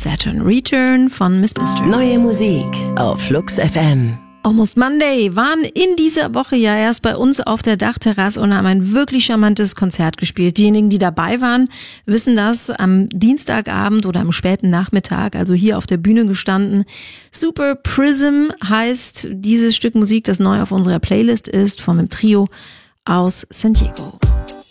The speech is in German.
Saturn Return von Miss Mystery. Neue Musik auf Flux FM. Almost Monday waren in dieser Woche ja erst bei uns auf der Dachterrasse und haben ein wirklich charmantes Konzert gespielt. Diejenigen, die dabei waren, wissen das, am Dienstagabend oder am späten Nachmittag, also hier auf der Bühne gestanden. Super Prism heißt dieses Stück Musik, das neu auf unserer Playlist ist, von einem Trio aus San Diego.